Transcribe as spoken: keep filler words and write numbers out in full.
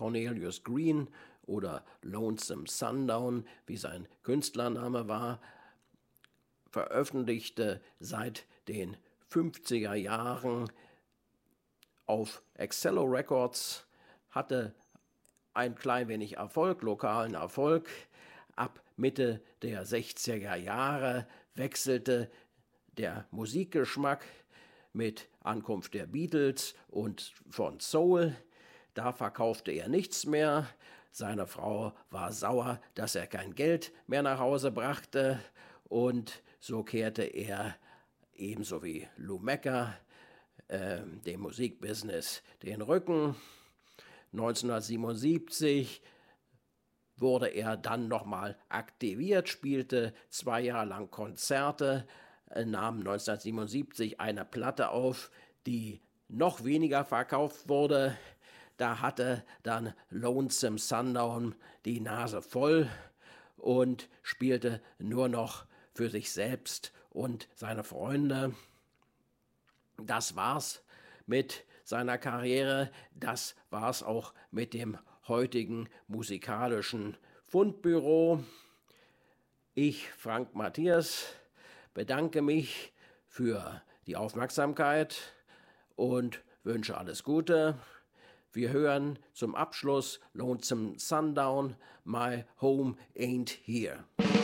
Cornelius Green oder Lonesome Sundown, wie sein Künstlername war, veröffentlichte seit den fünfziger Jahren auf Excello Records, hatte ein klein wenig Erfolg, lokalen Erfolg. Ab Mitte der sechziger Jahre wechselte der Musikgeschmack mit Ankunft der Beatles und von Soul. Da verkaufte er nichts mehr. Seine Frau war sauer, dass er kein Geld mehr nach Hause brachte. Und so kehrte er, ebenso wie Lou Macca, äh, dem Musikbusiness den Rücken. neunzehnhundertsiebenundsiebzig wurde er dann nochmal aktiviert, spielte zwei Jahre lang Konzerte, nahm neunzehnhundertsiebenundsiebzig eine Platte auf, die noch weniger verkauft wurde. Da hatte dann Lonesome Sundown die Nase voll und spielte nur noch für sich selbst und seine Freunde. Das war's mit seiner Karriere, das war's auch mit dem heutigen musikalischen Fundbüro. Ich, Frank Matthias, bedanke mich für die Aufmerksamkeit und wünsche alles Gute. Wir hören zum Abschluss Lonesome Sundown, My Home Ain't Here.